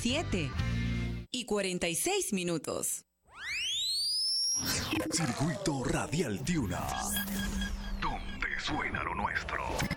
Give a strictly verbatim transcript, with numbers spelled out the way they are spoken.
siete y cuarenta y seis minutos. Circuito Radial Tiuna, donde suena lo nuestro.